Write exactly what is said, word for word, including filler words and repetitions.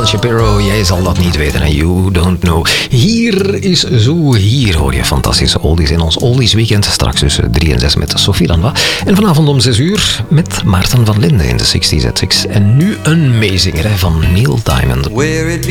Shapiro, jij zal dat niet weten en you don't know. Hier is Zo, hier hoor je fantastische oldies in ons Oldies Weekend. Straks tussen drie en zes met Sophie Lanois. En vanavond om zes uur met Maarten van Linden in de zestig's at six. En nu een meezinger van Neil Diamond.